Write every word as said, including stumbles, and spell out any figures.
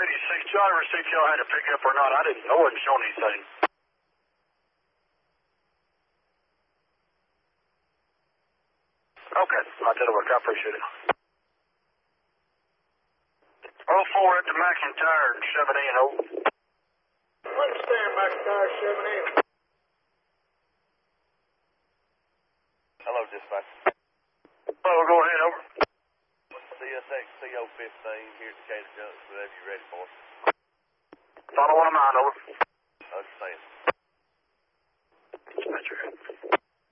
eighty-six, driver, see if y'all had to pick up or not. I didn't know it showing anything. Okay, that'll work. I appreciate it. oh four at the McIntyre, seven A and O. Understand, McIntyre, seven A. Hello, dispatch. Oh, go ahead, over. C S X C O fifteen here at Decatur Junction, whatever you're ready for. Follow one of mine, over. Understand. Dispatcher.